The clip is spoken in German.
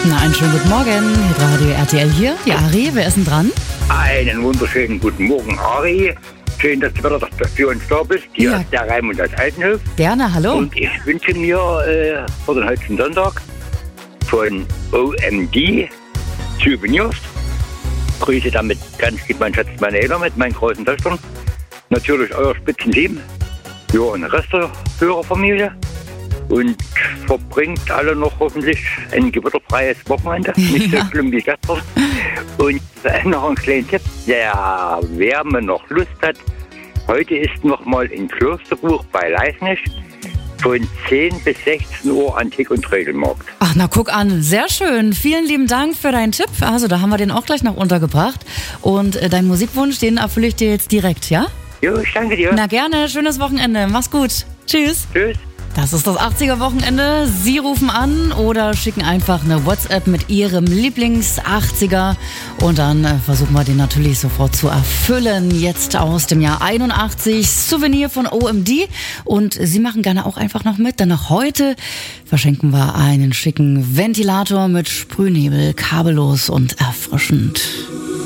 Na, einen schönen guten Morgen. Radio RTL hier. Die Ari, wer ist denn dran? Einen wunderschönen guten Morgen, Ari. Schön, dass du wieder für uns da bist. Hier ist der Raimund aus Altenhof. Gerne, hallo. Und ich wünsche mir für den heutigen Sonntag von OMD Souvenirs. Grüße damit ganz lieb meinen Schatz, meine Eltern mit meinen großen Töchtern. Natürlich euer Spitzenteam. Ja, und den Rest der Hörerfamilie. Und verbringt alle noch hoffentlich ein gewitterfreies Wochenende. Nicht so schlimm wie gestern. Und noch ein kleiner Tipp, wer noch Lust hat, heute ist noch mal in Klosterbuch bei Leisnig von 10 bis 16 Uhr Antik- und Trödelmarkt. Ach, na guck an, sehr schön. Vielen lieben Dank für deinen Tipp. Also da haben wir den auch gleich noch untergebracht. Und deinen Musikwunsch, den erfülle ich dir jetzt direkt, ja? Jo, ich danke dir. Na gerne, schönes Wochenende. Mach's gut. Tschüss. Tschüss. Das ist das 80er-Wochenende. Sie rufen an oder schicken einfach eine WhatsApp mit Ihrem Lieblings-80er und dann versuchen wir den natürlich sofort zu erfüllen. Jetzt aus dem Jahr 81, Souvenir von OMD und Sie machen gerne auch einfach noch mit, denn auch heute verschenken wir einen schicken Ventilator mit Sprühnebel, kabellos und erfrischend.